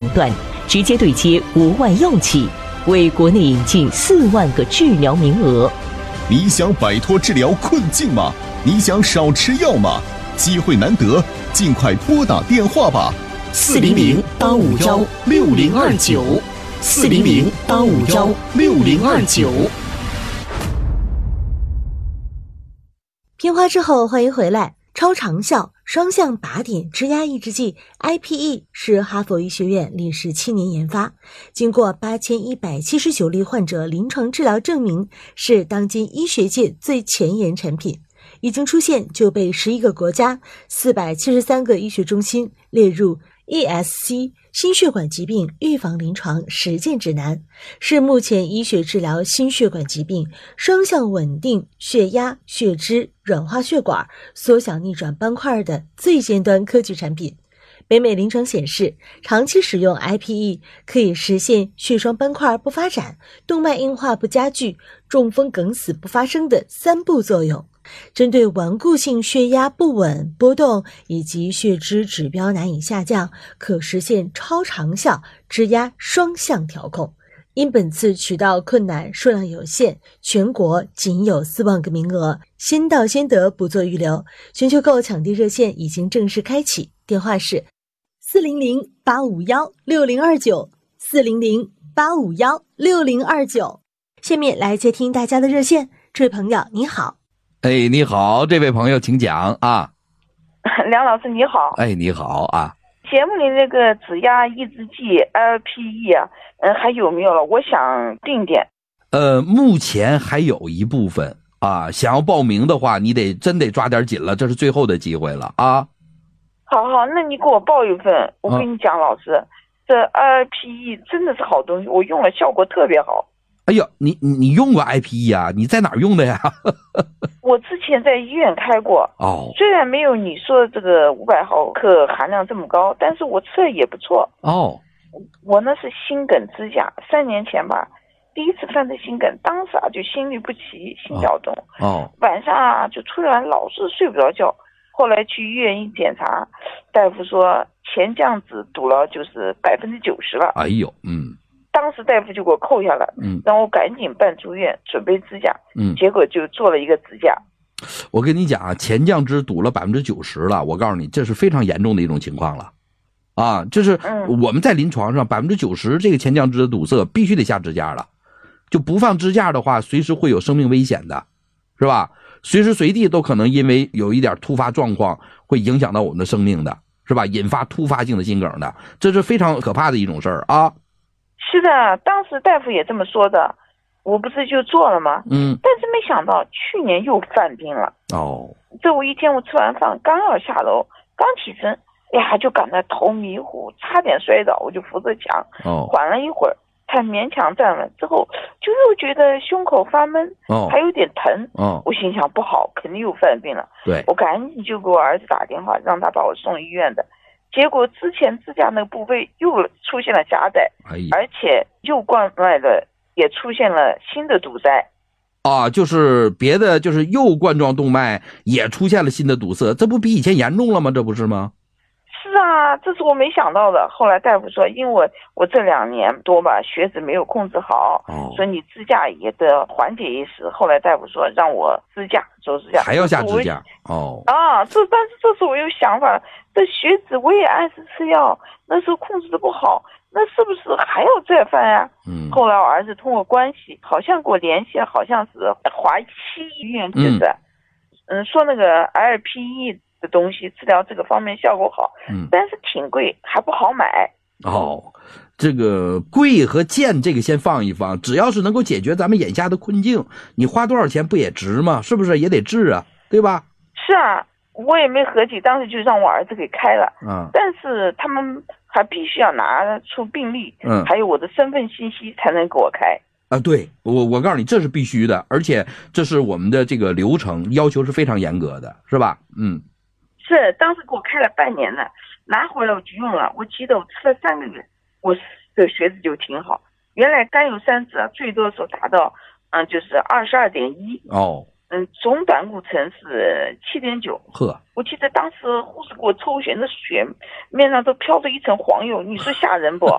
段，直接对接国外药企，为国内引进4万个治疗名额。 你想摆脱治疗困境吗？你想少吃药吗？机会难得，尽快拨打电话吧 ，400-851-6029，400-851-6029。 片花之后，欢迎回来。超长效双向靶点支压抑制剂 IPE 是哈佛医学院历时7年研发，经过8179例患者临床治疗证明，是当今医学界最前沿产品。已经出现就被11个国家473个医学中心列入 ESC 心血管疾病预防临床实践指南，是目前医学治疗心血管疾病双向稳定血压、血脂、软化血管、缩小逆转斑块的最尖端科技产品。北美临床显示，长期使用 IPE 可以实现血栓斑块不发展、动脉硬化不加剧、中风梗死不发生的3步作用。针对顽固性血压不稳波动以及血脂指标难以下降，可实现超长效支压双向调控。因本次渠道困难，数量有限，全国仅有4万个名额，先到先得，不做预留。全球购抢地热线已经正式开启，电话是400-851-6029，400-851-6029。下面来接听大家的热线，这位朋友你好。 哎，你好，这位朋友请讲啊。 梁老师你好。 哎，你好啊。 节目里那个指压抑制剂 LPE 啊，还有没有了？我想定点。 目前还有一部分啊，想要报名的话，你真得抓点紧了，这是最后的机会了啊。 好，那你给我报一份。我跟你讲，老师，这 LPE 真的是好东西，我用了效果特别好。 哎呀，你用过 IPE 啊？你在哪儿用的呀？ 我之前在医院开过。 哦。 虽然没有你说的这个500毫克含量这么高，但是我吃的也不错。 哦。 我呢是心梗支架，3年前吧，第一次犯的心梗，当时就心律不齐，心绞痛。 哦。 晚上就突然老是睡不着觉，后来去医院一检查，大夫说前降子堵了，就是90%了。 哎呦， 当时大夫就给我扣下了，让我赶紧办住院，准备支架，结果就做了一个支架。 我跟你讲啊，前降支堵了90%了，我告诉你，这是非常严重的一种情况了，啊，这是我们在临床上90%这个前降支的堵塞必须得下支架了，就不放支架的话，随时会有生命危险的，是吧？随时随地都可能因为有一点突发状况会影响到我们的生命的，是吧？引发突发性的心梗的，这是非常可怕的一种事儿啊。 是的，当时大夫也这么说的，我不是就做了吗？但是没想到去年又犯病了。 哦。 这一天我吃完饭刚要下楼，刚起身，就感到头迷糊，差点摔倒，我就扶着墙，缓了一会儿，才勉强站稳，之后就又觉得胸口发闷，还有点疼。我心想不好，肯定又犯病了。 对， 我赶紧就给我儿子打电话，让他把我送医院的。结果之前支架那个部位又出现了狭窄，而且右冠脉的也出现了新的堵塞。 啊，就是别的，就是右冠状动脉也出现了新的堵塞，这不比以前严重了吗？这不是吗？ 是啊，这是我没想到的。后来大夫说，因为我这2年多吧，血脂没有控制好，所以你支架也得缓解一时。后来大夫说让我支架，做支架， 还要下支架。 但是这次我有想法，这血脂我也按时吃药，那时候控制的不好，那是不是还要再犯呀？后来我儿子通过关系，好像给我联系，好像是华西医院治的，说那个 LPE 的东西治疗这个方面效果好，但是挺贵，还不好买。 这个贵和贱这个先放一放，只要是能够解决咱们眼下的困境，你花多少钱不也值吗？是不是也得治啊，对吧？ 是啊，我也没合计，当时就让我儿子给开了。但是他们还必须要拿出病历，还有我的身份信息才能给我开。 对，我告诉你，这是必须的，而且这是我们的这个流程要求是非常严格的，是吧？ 是，当时给我开了半年了，拿回来我就用了，我记得我吃了3个月，我的血脂就挺好。原来甘油三酯最多的时候达到就是22.1。总胆固醇是7.9。我记得当时护士给我抽血，那血面上都飘着一层黄油，你说吓人不？